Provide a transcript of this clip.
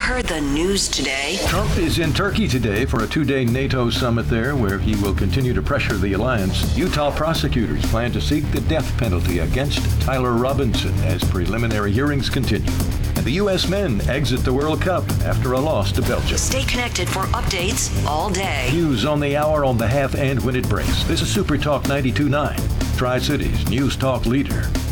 heard the news today. Trump is in Turkey today for a two-day NATO summit there where he will continue to pressure the alliance. Utah prosecutors plan to seek the death penalty against Tyler Robinson as preliminary hearings continue. And the U.S. men exit the World Cup after a loss to Belgium. Stay connected for updates all day. News on the hour, on the half, and when it breaks. This is Super Talk 92.9, Tri-Cities News Talk leader.